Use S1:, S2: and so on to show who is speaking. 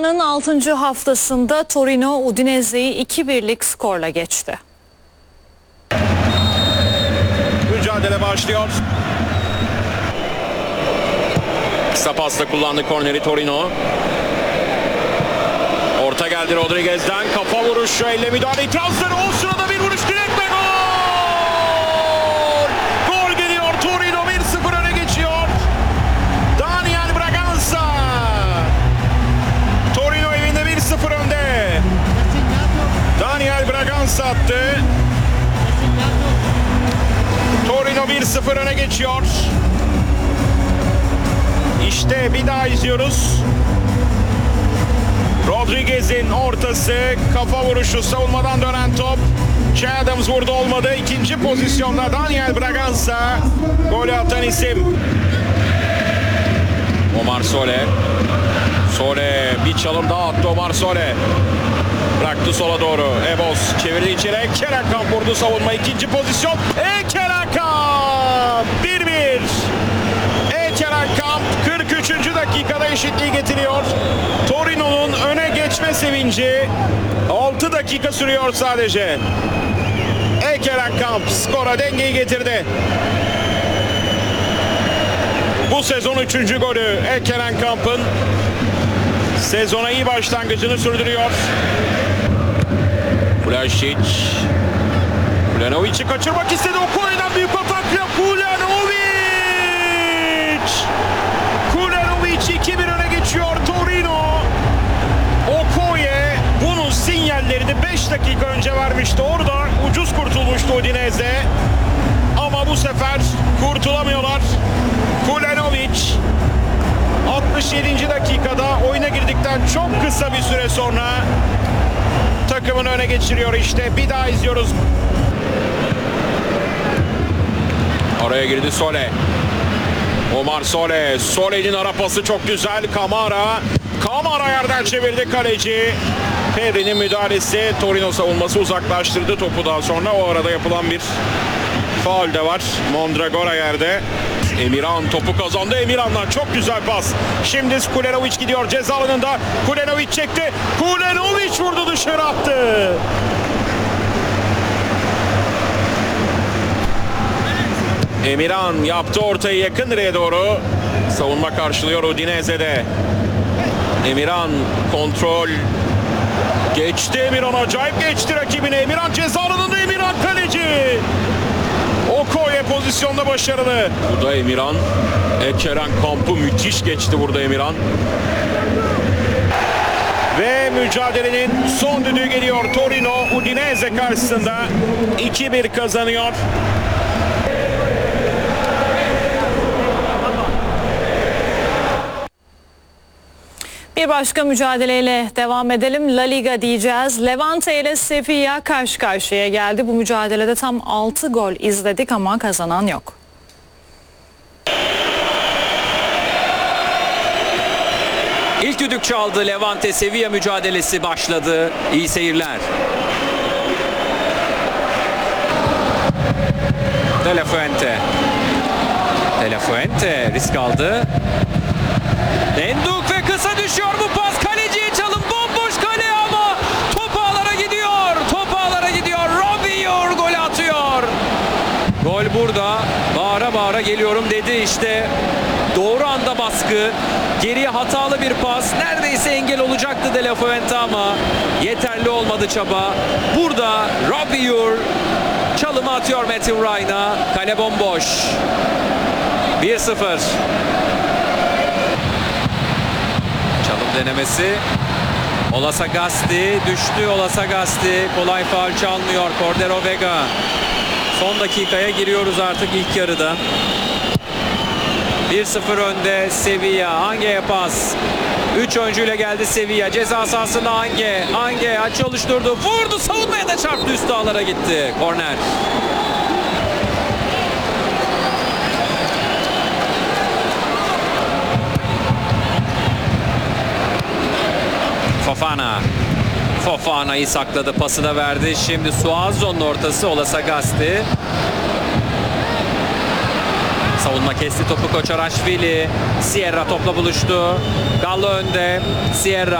S1: A'nın 6. haftasında Torino Udinese'yi 2-1'lik skorla geçti.
S2: Mücadele başlıyor. Kısa pasla kullandı korneri Torino. Orta geldi Rodriguez'den. Kafa vuruşu, elle müdahale, itirazları. O sırada bir vuruş, direkt ve gol! Gol geliyor. Torino 1-0 öne geçiyor. Daniel Braganza. Torino evinde 1-0 önde. Daniel Braganza attı. Torino 1-0 öne geçiyor. İşte bir daha izliyoruz. Rodriguez'in ortası, kafa vuruşu, savunmadan dönen top. Che Adams vurdu, olmadı. İkinci pozisyonda Daniel Braganza golü atan isim. Omar Sole. Sole bir çalım daha attı Omar Sole. Bıraktı sola doğru. Ebos çevirdi içeri. Ekerakamp vurdu savunma. İkinci pozisyon. Ekerakamp 1-1. Ekerakamp 43. dakikada eşitliği getiriyor. Torino'nun öne geçme sevinci 6 dakika sürüyor sadece. Ekerakamp skora dengeyi getirdi. Bu sezon 3. golü Ekerakamp'ın sezona iyi başlangıcını sürdürüyor. Vlasic. Vlahovic'i kaçırmak istedi. Okoye'den büyük atakla Vlahovic. Vlahovic 2-1 öne geçiyor Torino. Okoye bunun sinyallerini 5 dakika önce vermişti. Orada ucuz kurtulmuştu Udinese. Ama bu sefer kurtulamıyorlar. Vlahovic 67. dakikada oyuna girdikten çok kısa bir süre sonra takımını öne geçiriyor. İşte bir daha izliyoruz. Oraya girdi Sole. Omar Sole. Sole'nin ara pası çok güzel. Kamara yerden çevirdi kaleci. Perry'nin müdahalesi Torino savunması uzaklaştırdı topu daha sonra. O arada yapılan bir faul de var. Mondragora yerde. Emirhan topu kazandı. Emirhan'dan çok güzel pas. Şimdi Kulenovic gidiyor ceza alanında. Kulenovic çekti. Kulenovic vurdu, dışarı attı. Emirhan yaptı ortayı yakın direğe doğru. Savunma karşılıyor Udinese'de. Emirhan kontrol. Geçti Emirhan, acayip geçti rakibine. Emirhan ceza alanında, Emirhan kaleci. Okoye pozisyonda başarılı. Bu da Emirhan. Ekerakamp müthiş geçti burada Emirhan. Ve mücadelenin son düdüğü geliyor. Torino Udinese karşısında 2-1 kazanıyor.
S1: Bir başka mücadeleyle devam edelim. La Liga diyeceğiz. Levante ile Sevilla karşı karşıya geldi. Bu mücadelede tam 6 gol izledik ama kazanan yok.
S3: İlk düdük çaldı. Levante Sevilla mücadelesi başladı. İyi seyirler. De La Fuente. De La Fuente risk aldı. Enduk ve kısa düşüyor bu pas. Kaleciye çalım, bomboş kale ama top ağlara gidiyor. Top ağlara gidiyor. Robier gol atıyor. Gol burada. Bağıra bağıra geliyorum dedi işte. Doğru anda baskı. Geriye hatalı bir pas. Neredeyse engel olacaktı De La Fuente ama yeterli olmadı çaba. Burada Robier çalımı atıyor Metin Ryan'a. Kale bomboş. 1-0. Çalım denemesi. Ola Sagasti düştü. Ola Sagasti kolay faul çalmıyor. Cordero Vega. Son dakikaya giriyoruz artık ilk yarıda. 1-0 önde Sevilla. Ange'ye pas. 3 oyuncuyla geldi Sevilla. Ceza sahasında Ange. Ange aç oluşturdu. Vurdu, savunmaya da çarptı. Üst ağlara gitti. Korner. Fofana'yı sakladı. Pası da verdi. Şimdi Suazo'nun ortası. Ola Sagasti. Savunma kesti topu Koçaraşvili. Sierra topla buluştu. Gallo önde. Sierra.